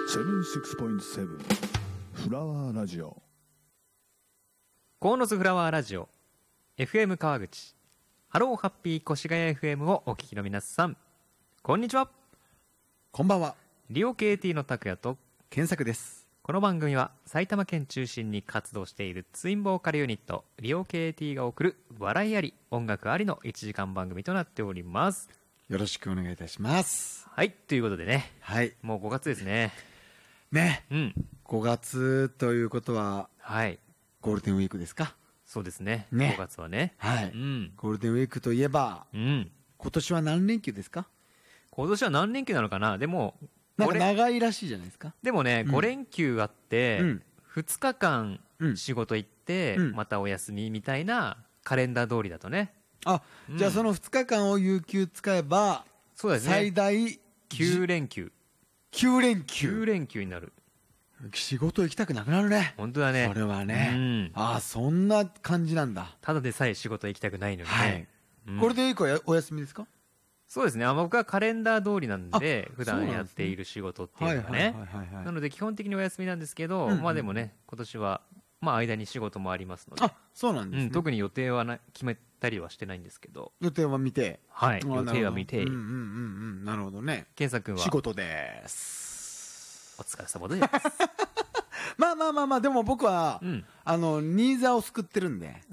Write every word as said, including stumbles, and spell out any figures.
セブンシックスポイントセブンフラワーラジオコーノズフラワーラジオ エフエム 川口ハローハッピー越谷 エフエム をお聞きの皆さん、こんにちは。 こんばんは。 リオ ケーティー の拓也と、 検索です。 この番組は埼玉県中心に活動しているツインボーカルユニットリオ ケーティー が送る笑いあり音楽ありのいちじかん番組となっております。 よろしくお願いいたします。 はい、ということでね、 はいもうごがつですね。 ね、 うん、 ごがつということははい、 ゴールデンウィークですか。 そうですね。 ねごがつはね、 はい、 うん、 ゴールデンウィークといえば、 うん、 今年は何連休ですか。 今年は何連休なのかな。でもなんか長いらしいじゃないですか。 でもね、 うん、 ご連休あって、うん、ふつかかん仕事行って、うん、またお休みみたいなカレンダー通りだとね。 あ、うん、じゃあそのふつかかんを有給使えば、 そうですね、 最大きゅうれんきゅう。 きゅうれんきゅう。 きゅう連休になる。 仕事行きたくなくなるね。 本当だね。 それはね。 うん、 ああ、そんな感じなんだ。 ただでさえ仕事行きたくないのにね。 はい、うん、ゴールデンウィークはお休みですか。 そうですね。あ、僕はカレンダー通りなんで、普段やっている仕事っていうのがね。なので基本的にお休みなんですけど、うんうん、まあでもね、今年は、まあ間に仕事もありますので。 あ、そうなんですね。うん、 特に予定はな決めたりはしてないんですけど。 予定は見て。 はい。予定は見て。 うんうんうんうん。なるほどね。 健作君は。 仕事です。 お疲れ様です。 まあまあまあまあ、でも僕は、 うん、 あの、ニーザを救ってるんで。